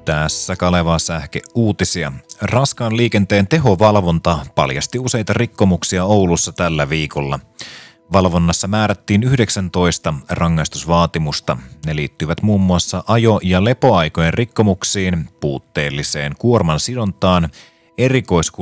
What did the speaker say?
Tässä Kaleva Sähke uutisia. Raskaan liikenteen tehovalvonta paljasti useita rikkomuksia Oulussa tällä viikolla. Valvonnassa määrättiin 19 rangaistusvaatimusta. Ne liittyvät muun muassa ajo- ja lepoaikojen rikkomuksiin, puutteelliseen kuorman sidontaan,